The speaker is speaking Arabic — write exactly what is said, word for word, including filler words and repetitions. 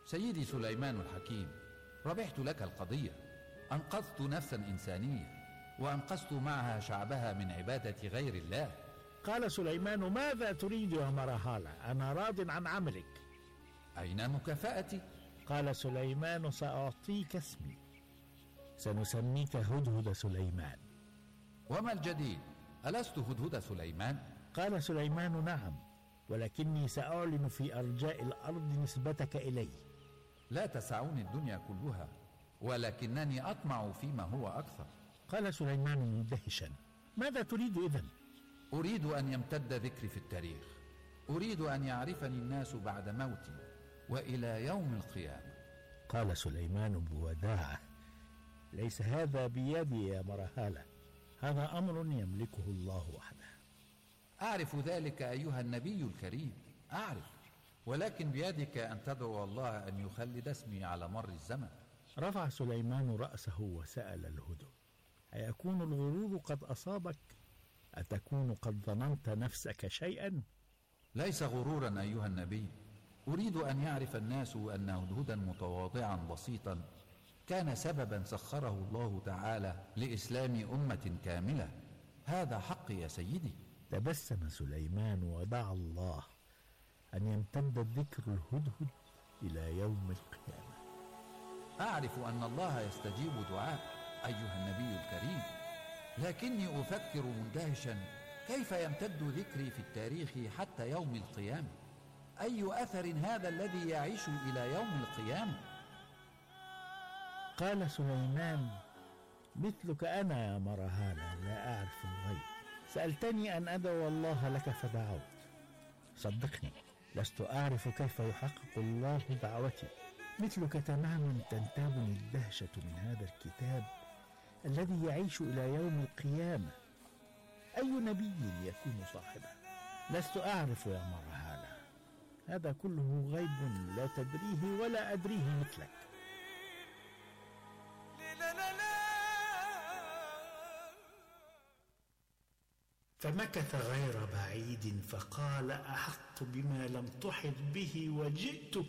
سيدي سليمان الحكيم، ربحت لك القضية، أنقذت نفسا إنسانية، وأنقذت معها شعبها من عبادة غير الله. قال سليمان: ماذا تريد يا مرهالة؟ أنا راض عن عملك. أين مكافأتي؟ قال سليمان: سأعطيك اسمي، سنسميك هدهد سليمان. وما الجديد؟ ألست هدهد سليمان؟ قال سليمان: نعم، ولكني سأعلن في أرجاء الأرض نسبتك إلي. لا تسعني الدنيا كلها، ولكنني أطمع فيما هو أكثر. قال سليمان مندهشا: ماذا تريد إذن؟ أريد أن يمتد ذكري في التاريخ، أريد أن يعرفني الناس بعد موتي وإلى يوم القيامة. قال سليمان بوداعة: ليس هذا بيدي يا مرهالة، هذا أمر يملكه الله وحده. أعرف ذلك أيها النبي الكريم، أعرف، ولكن بيدك أن تدعو الله أن يخلد اسمي على مر الزمن. رفع سليمان رأسه وسأل الهدهد: أيكون الغرور قد أصابك؟ أتكون قد ظننت نفسك شيئا؟ ليس غرورا أيها النبي، أريد أن يعرف الناس أن هدهدا متواضعا بسيطا كان سببا سخره الله تعالى لإسلام أمة كاملة. هذا حق يا سيدي. تبسم سليمان ودعا الله أن يمتد ذكر الهدهد إلى يوم القيامة. أعرف أن الله يستجيب دعاء أيها النبي الكريم، لكني أفكر مندهشا كيف يمتد ذكري في التاريخ حتى يوم القيامة؟ أي أثر هذا الذي يعيش إلى يوم القيامة؟ قال سليمان: مثلك أنا يا مرهالة، لا أعرف الغيب. سألتني أن أدعو الله لك فدعوت. صدقني، لست أعرف كيف يحقق الله دعوتي. مثلك تماما تنتابني الدهشة من هذا الكتاب الذي يعيش إلى يوم القيامة. أي نبي يكون صاحبه؟ لست أعرف يا مرهالة، هذا كله غيب لا تدريه ولا أدريه مثلك. فمكث غير بعيد فقال: أحط بما لم تحط به وجئتك